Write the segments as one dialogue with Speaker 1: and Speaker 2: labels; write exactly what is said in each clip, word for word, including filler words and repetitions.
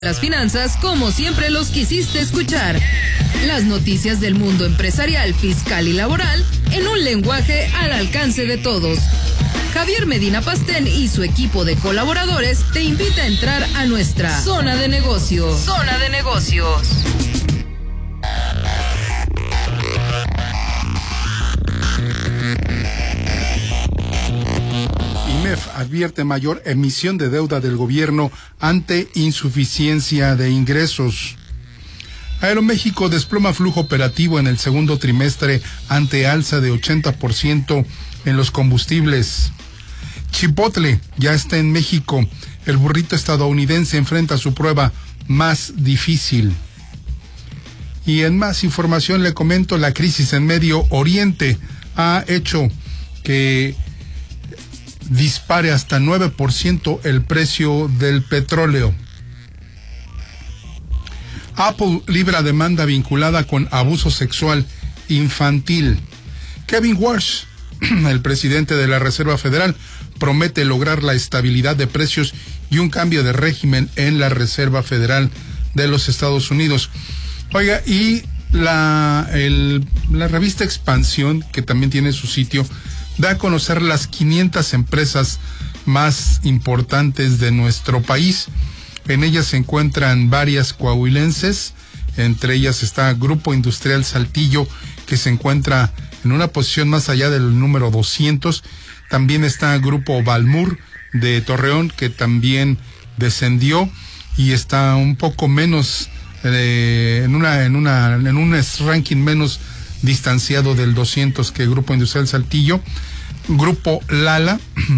Speaker 1: Las finanzas como siempre los quisiste escuchar. Las noticias del mundo empresarial, fiscal y laboral en un lenguaje al alcance de todos. Javier Medina Pastén y su equipo de colaboradores te invita a entrar a nuestra zona de negocios. Zona de negocios.
Speaker 2: I M E F advierte mayor emisión de deuda del gobierno ante insuficiencia de ingresos. Aeroméxico desploma flujo operativo en el segundo trimestre ante alza de ochenta por ciento en los combustibles. Chipotle ya está en México. El burrito estadounidense enfrenta su prueba más difícil. Y en más información le comento, la crisis en Medio Oriente ha hecho que dispare hasta nueve por ciento el precio del petróleo. Apple libra demanda vinculada con abuso sexual infantil. Kevin Warsh, el presidente de la Reserva Federal, promete lograr la estabilidad de precios y un cambio de régimen en la Reserva Federal de los Estados Unidos. Oiga, y la, el, la revista Expansión, que también tiene su sitio, da a conocer las quinientas empresas más importantes de nuestro país. En ellas se encuentran varias coahuilenses, entre ellas está Grupo Industrial Saltillo, que se encuentra en una posición más allá del número doscientos. También está Grupo Balmur de Torreón, que también descendió y está un poco menos, eh, en una, en una, en un ranking menos distanciado del doscientos que Grupo Industrial Saltillo. Grupo Lala,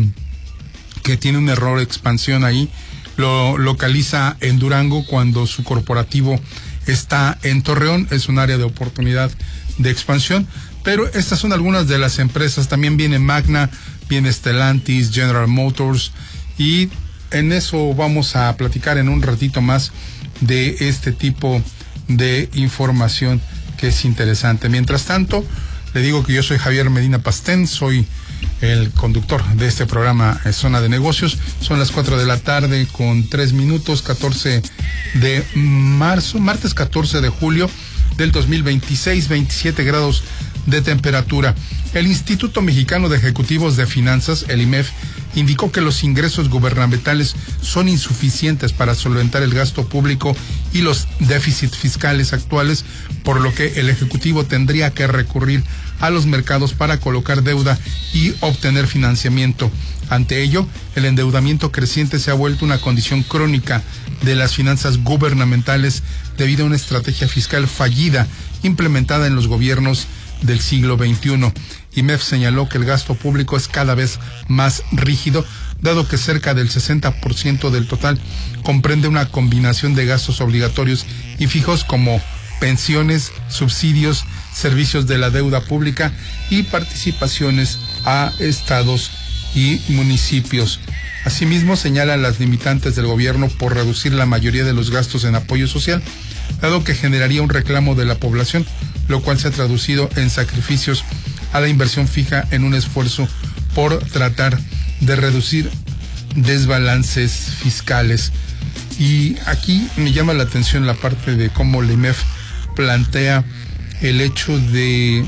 Speaker 2: que tiene un error de expansión ahí, lo localiza en Durango cuando su corporativo está en Torreón. Es un área de oportunidad de expansión, pero estas son algunas de las empresas. También viene Magna, viene Stellantis, General Motors, y en eso vamos a platicar en un ratito más de este tipo de información que es interesante. Mientras tanto, le digo que yo soy Javier Medina Pastén, soy el conductor de este programa Zona de Negocios. Son las cuatro de la tarde con tres minutos, catorce de marzo, martes catorce de julio del dos mil veintiséis, veintisiete grados de temperatura. El Instituto Mexicano de Ejecutivos de Finanzas, el I M E F, indicó que los ingresos gubernamentales son insuficientes para solventar el gasto público y los déficits fiscales actuales, por lo que el Ejecutivo tendría que recurrir a los mercados para colocar deuda y obtener financiamiento. Ante ello, el endeudamiento creciente se ha vuelto una condición crónica de las finanzas gubernamentales debido a una estrategia fiscal fallida implementada en los gobiernos del siglo veintiuno. I M E F señaló que el gasto público es cada vez más rígido, dado que cerca del sesenta por ciento del total comprende una combinación de gastos obligatorios y fijos como pensiones, subsidios, servicios de la deuda pública y participaciones a estados y municipios. Asimismo, señala las limitantes del gobierno por reducir la mayoría de los gastos en apoyo social, dado que generaría un reclamo de la población, lo cual se ha traducido en sacrificios a la inversión fija en un esfuerzo por tratar de reducir desbalances fiscales. Y aquí me llama la atención la parte de cómo el I M E F plantea el hecho de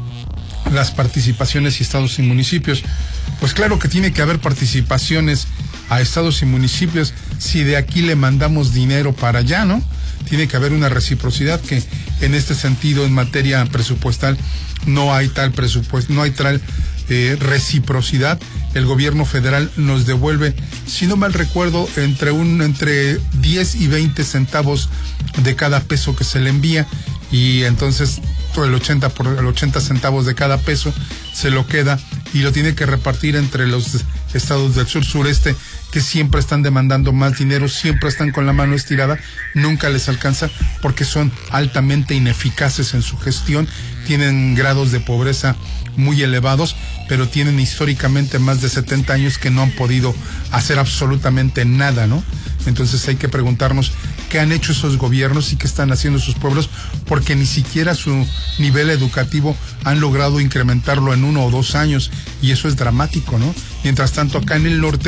Speaker 2: las participaciones y estados y municipios. Pues claro que tiene que haber participaciones a estados y municipios si de aquí le mandamos dinero para allá, ¿no? Tiene que haber una reciprocidad, que en este sentido, en materia presupuestal, no hay tal presupuesto, no hay tal eh, reciprocidad. El gobierno federal nos devuelve, si no mal recuerdo, entre un entre diez y veinte centavos de cada peso que se le envía, y entonces todo el ochenta por el ochenta centavos de cada peso se lo queda y lo tiene que repartir entre los estados del sur sureste, que siempre están demandando más dinero, siempre están con la mano estirada, nunca les alcanza porque son altamente ineficaces en su gestión, tienen grados de pobreza muy elevados, pero tienen históricamente más de setenta años que no han podido hacer absolutamente nada, ¿no? Entonces hay que preguntarnos qué han hecho esos gobiernos y qué están haciendo sus pueblos, porque ni siquiera su nivel educativo han logrado incrementarlo en uno o dos años, y eso es dramático, ¿no? Mientras tanto, acá en el norte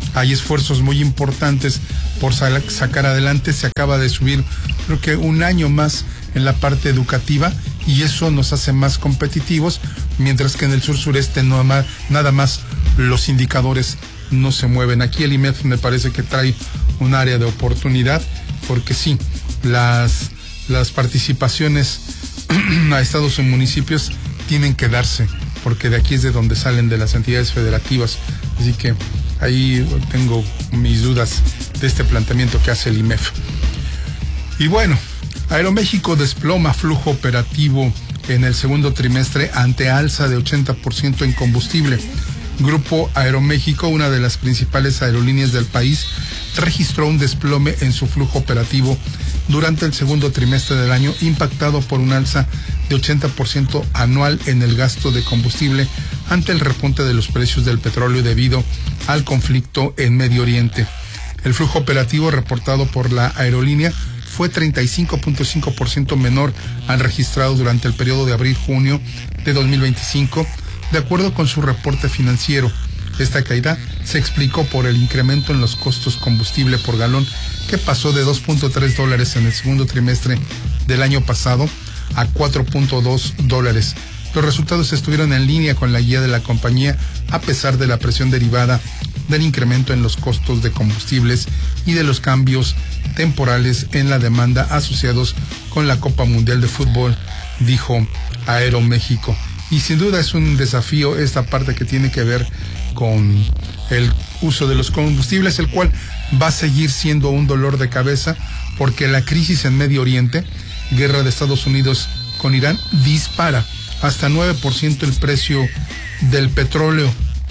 Speaker 2: hay esfuerzos muy importantes por sacar adelante. Se acaba de subir, creo que un año más en la parte educativa, y eso nos hace más competitivos, mientras que en el sur sureste no más, nada más los indicadores no se mueven. Aquí el I M E F me parece que trae un área de oportunidad, porque sí, las, las participaciones a estados y municipios tienen que darse, porque de aquí es de donde salen, de las entidades federativas. Así que ahí tengo mis dudas de este planteamiento que hace el I M E F. Y bueno, Aeroméxico desploma flujo operativo en el segundo trimestre ante alza de ochenta por ciento en combustible. Grupo Aeroméxico, una de las principales aerolíneas del país, registró un desplome en su flujo operativo durante el segundo trimestre del año, impactado por un alza de ochenta por ciento anual en el gasto de combustible ante el repunte de los precios del petróleo debido al conflicto en Medio Oriente. El flujo operativo reportado por la aerolínea fue treinta y cinco punto cinco por ciento menor al registrado durante el periodo de abril-junio de dos mil veinticinco, de acuerdo con su reporte financiero. Esta caída se explicó por el incremento en los costos combustible por galón, que pasó de dos punto tres dólares en el segundo trimestre del año pasado a cuatro punto dos dólares. Los resultados estuvieron en línea con la guía de la compañía, a pesar de la presión derivada del incremento en los costos de combustibles y de los cambios temporales en la demanda asociados con la Copa Mundial de Fútbol, dijo Aeroméxico. Y sin duda es un desafío esta parte que tiene que ver con el uso de los combustibles, el cual va a seguir siendo un dolor de cabeza, porque la crisis en Medio Oriente, guerra de Estados Unidos con Irán, dispara hasta nueve por ciento el precio del petróleo.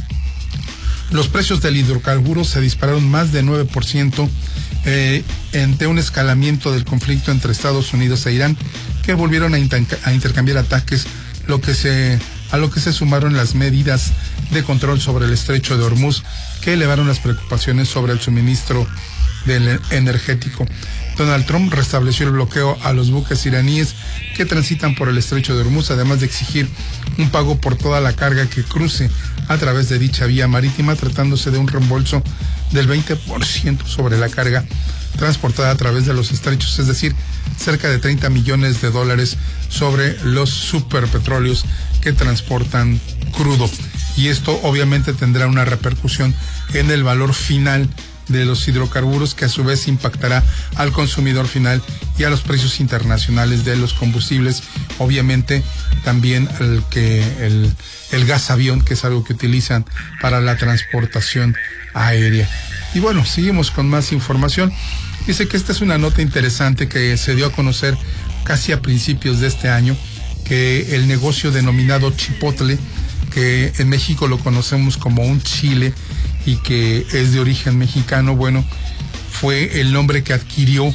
Speaker 2: Los precios del hidrocarburo se dispararon más de nueve por ciento eh, ante un escalamiento del conflicto entre Estados Unidos e Irán, que volvieron a, inter a intercambiar ataques, lo que se, a lo que se sumaron las medidas de control sobre el estrecho de Hormuz, que elevaron las preocupaciones sobre el suministro del energético. Donald Trump restableció el bloqueo a los buques iraníes que transitan por el estrecho de Hormuz, además de exigir un pago por toda la carga que cruce a través de dicha vía marítima, tratándose de un reembolso del veinte por ciento sobre la carga transportada a través de los estrechos, es decir, cerca de treinta millones de dólares sobre los superpetróleos que transportan crudo. Y esto obviamente tendrá una repercusión en el valor final de los hidrocarburos, que a su vez impactará al consumidor final y a los precios internacionales de los combustibles. Obviamente también el que el, el gas avión, que es algo que utilizan para la transportación aérea. Y bueno, seguimos con más información. Dice que esta es una nota interesante que se dio a conocer casi a principios de este año, que el negocio denominado Chipotle, que en México lo conocemos como un chile y que es de origen mexicano, bueno, fue el nombre que adquirió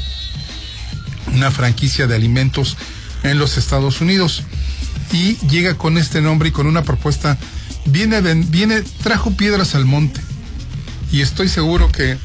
Speaker 2: una franquicia de alimentos en los Estados Unidos, y llega con este nombre y con una propuesta. Viene, viene, trajo piedras al monte, y estoy seguro que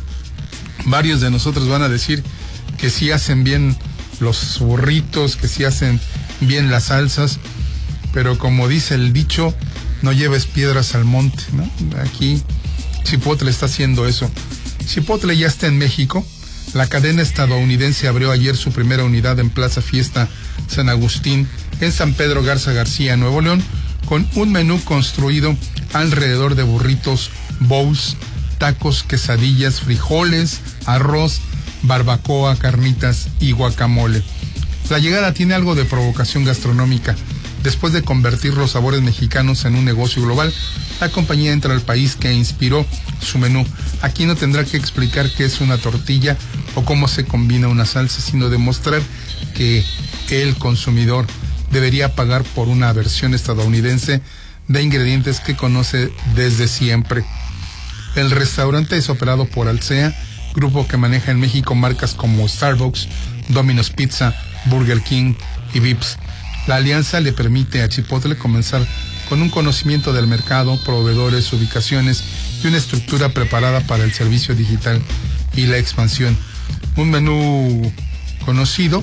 Speaker 2: varios de nosotros van a decir que sí hacen bien los burritos, que sí hacen bien las salsas, pero como dice el dicho, no lleves piedras al monte, ¿no? Aquí Chipotle está haciendo eso. Chipotle ya está en México. La cadena estadounidense abrió ayer su primera unidad en Plaza Fiesta San Agustín, en San Pedro Garza García, Nuevo León, con un menú construido alrededor de burritos, bowls, tacos, quesadillas, frijoles, arroz, barbacoa, carnitas y guacamole. La llegada tiene algo de provocación gastronómica. Después de convertir los sabores mexicanos en un negocio global, la compañía entra al país que inspiró su menú. Aquí no tendrá que explicar qué es una tortilla o cómo se combina una salsa, sino demostrar que el consumidor debería pagar por una versión estadounidense de ingredientes que conoce desde siempre. El restaurante es operado por Alsea, grupo que maneja en México marcas como Starbucks, Domino's Pizza, Burger King y Vips. La alianza le permite a Chipotle comenzar con un conocimiento del mercado, proveedores, ubicaciones y una estructura preparada para el servicio digital y la expansión. Un menú conocido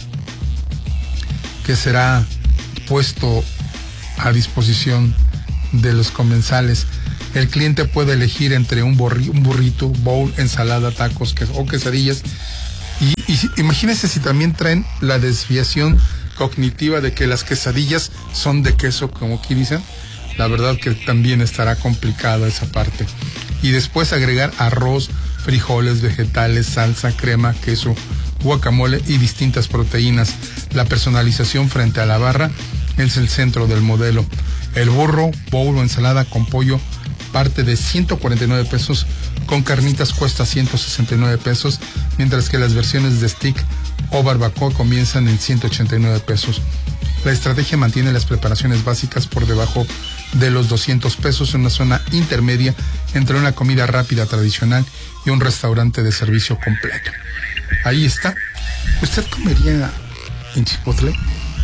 Speaker 2: que será puesto a disposición de los comensales. El cliente puede elegir entre un, borri, un burrito, bowl, ensalada, tacos que, o quesadillas. Y, y imagínense si también traen la desviación cognitiva de que las quesadillas son de queso, como aquí dicen. La verdad que también estará complicada esa parte. Y después agregar arroz, frijoles, vegetales, salsa, crema, queso, guacamole y distintas proteínas. La personalización frente a la barra es el centro del modelo. El burro, bowl o ensalada con pollo parte de ciento cuarenta y nueve pesos, con carnitas cuesta ciento sesenta y nueve pesos, mientras que las versiones de stick o barbacoa comienzan en ciento ochenta y nueve pesos. La estrategia mantiene las preparaciones básicas por debajo de los doscientos pesos en una zona intermedia entre una comida rápida tradicional y un restaurante de servicio completo. Ahí está. ¿Usted comería en Chipotle?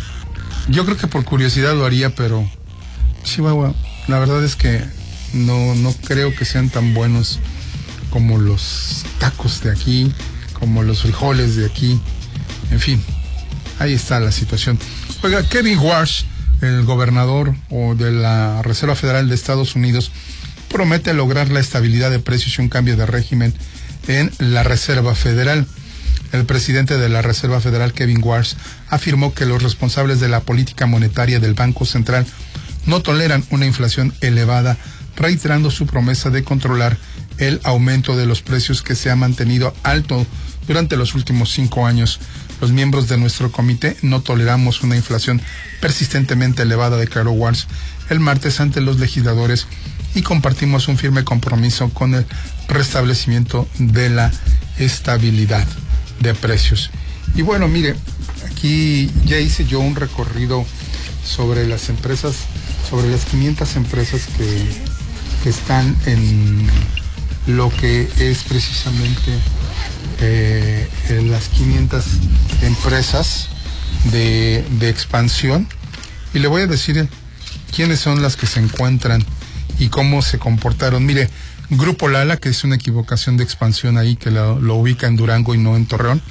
Speaker 2: Yo creo que por curiosidad lo haría, pero Chihuahua, la verdad es que no, no creo que sean tan buenos como los tacos de aquí, como los frijoles de aquí. En fin, ahí está la situación. Oiga, Kevin Warsh, el gobernador o de la Reserva Federal de Estados Unidos, promete lograr la estabilidad de precios y un cambio de régimen en la Reserva Federal. El presidente de la Reserva Federal, Kevin Warsh, afirmó que los responsables de la política monetaria del Banco Central no toleran una inflación elevada, reiterando su promesa de controlar el aumento de los precios que se ha mantenido alto durante los últimos cinco años. Los miembros de nuestro comité no toleramos una inflación persistentemente elevada, declaró Warsh el martes ante los legisladores, y compartimos un firme compromiso con el restablecimiento de la estabilidad de precios. Y bueno, mire, aquí ya hice yo un recorrido sobre las empresas, sobre las quinientas empresas que, que están en lo que es precisamente eh, en las quinientas empresas de, de expansión, y le voy a decir quiénes son las que se encuentran y cómo se comportaron. Mire, Grupo Lala, que es una equivocación de expansión ahí, que lo, lo ubica en Durango y no en Torreón,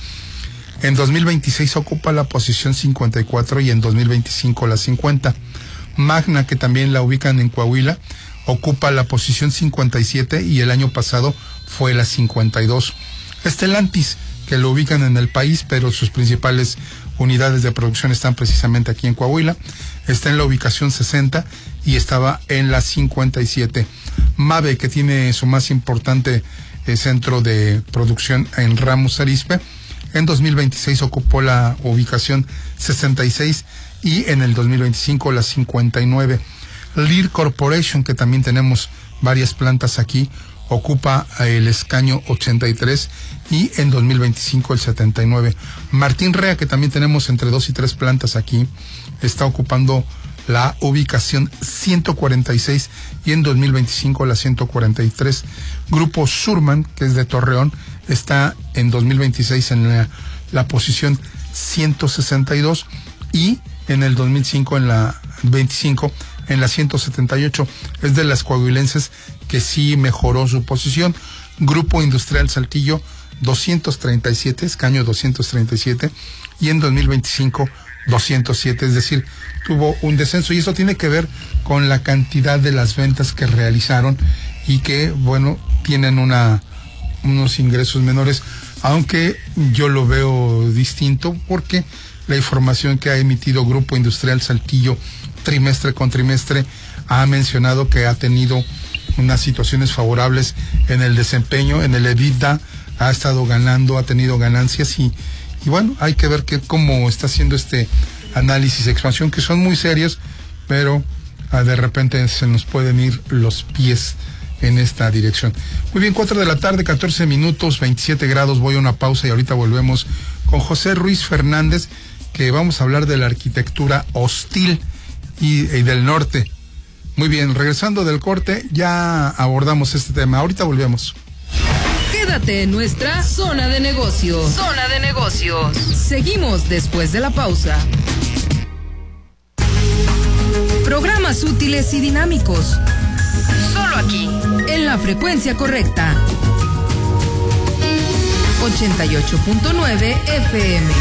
Speaker 2: en dos mil veintiséis ocupa la posición cincuenta y cuatro y en dos mil veinticinco la cincuenta. Magna, que también la ubican en Coahuila, ocupa la posición cincuenta y siete y el año pasado fue la cincuenta y dos. Stellantis, que lo ubican en el país, pero sus principales unidades de producción están precisamente aquí en Coahuila, está en la ubicación sesenta y estaba en la cincuenta y siete. Mave, que tiene su más importante eh, centro de producción en Ramos Arizpe, en dos mil veintiséis ocupó la ubicación sesenta y seis y en el dos mil veinticinco la cincuenta y nueve. Lear Corporation, que también tenemos varias plantas aquí, ocupa el escaño ochenta y tres y en dos mil veinticinco el setenta y nueve. Martín Rea, que también tenemos entre dos y tres plantas aquí, está ocupando la ubicación ciento cuarenta y seis y en dos mil veinticinco la ciento cuarenta y tres. Grupo Surman, que es de Torreón, está en dos mil veintiséis en la, la posición ciento sesenta y dos y en el dos mil cinco en la veinticinco en la ciento setenta y ocho. Es de las coahuilenses que sí mejoró su posición. Grupo Industrial Saltillo, doscientos treinta y siete, escaño doscientos treinta y siete, y en dos mil veinticinco doscientos siete, es decir, tuvo un descenso, y eso tiene que ver con la cantidad de las ventas que realizaron y que, bueno, tienen una unos ingresos menores, aunque yo lo veo distinto porque la información que ha emitido Grupo Industrial Saltillo trimestre con trimestre ha mencionado que ha tenido unas situaciones favorables en el desempeño, en el EBITDA, ha estado ganando, ha tenido ganancias y, y bueno, hay que ver que cómo está haciendo este análisis de expansión, que son muy serios, pero ah, de repente se nos pueden ir los pies en esta dirección. Muy bien, cuatro de la tarde, catorce minutos, veintisiete grados, voy a una pausa y ahorita volvemos con José Ruiz Fernández, que vamos a hablar de la arquitectura hostil y, y del norte. Muy bien, regresando del corte, ya abordamos este tema. Ahorita volvemos.
Speaker 1: Quédate en nuestra zona de negocios. Zona de negocios. Seguimos después de la pausa. Programas útiles y dinámicos. Solo aquí, en la frecuencia correcta. ochenta y ocho punto nueve F M.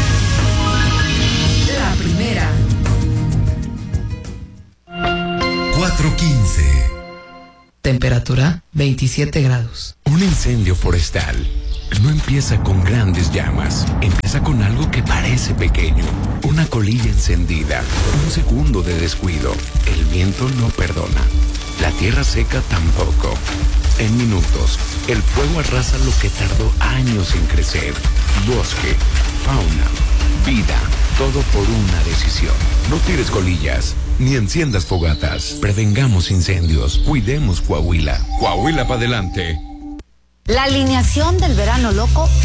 Speaker 1: La primera.
Speaker 3: cuatro quince.
Speaker 1: Temperatura veintisiete grados.
Speaker 3: Un incendio forestal no empieza con grandes llamas. Empieza con algo que parece pequeño. Una colilla encendida. Un segundo de descuido. El viento no perdona. La tierra seca tampoco. En minutos, el fuego arrasa lo que tardó años en crecer. Bosque, fauna, vida, todo por una decisión. No tires colillas, ni enciendas fogatas. Prevengamos incendios, cuidemos Coahuila. Coahuila para adelante.
Speaker 4: La alineación del verano loco